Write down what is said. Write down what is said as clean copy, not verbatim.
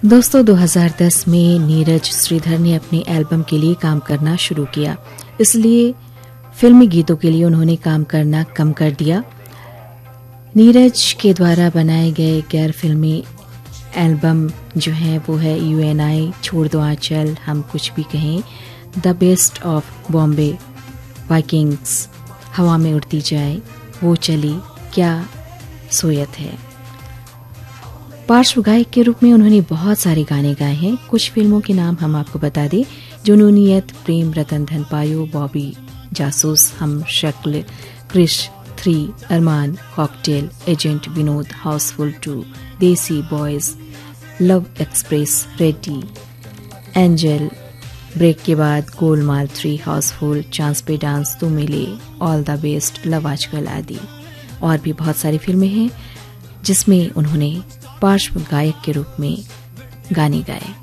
दोस्तों 2010 में नीरज श्रीधर ने अपने एल्बम के लिए काम करना शुरू किया, इसलिए फिल्मी गीतों के लिए उन्होंने काम करना कम कर दिया। नीरज के द्वारा बनाए गए गैर फिल्मी एल्बम जो है वो है UNI, छोड़ दो आंचल, हम कुछ भी कहें, the best of Bombay, Vikings, हवा में उड़ती जाए, वो चली, क्या सोयत है। पार्श्व गायक के रूप में उन्होंने बहुत सारे गाने गाए हैं। कुछ फिल्मों के नाम हम आपको बता दें: जुनूनियत, प्रेम रतन धन पायो, बॉबी जासूस, हम शक्ल, क्रिश, 3, अरमान, कॉकटेल, एजेंट विनोद, हाउसफुल 2, देसी boys, love express, ready, angel, break के बाद गोलमाल 3, हाउसफुल, चांस पे डांस, तू मिले, ऑल द बेस्ट, लव आजकल आदि। और भी बहुत सारी फिल्में हैं जिसमें उन्होंने पार्श्व गायक के रूप में गाने गाए।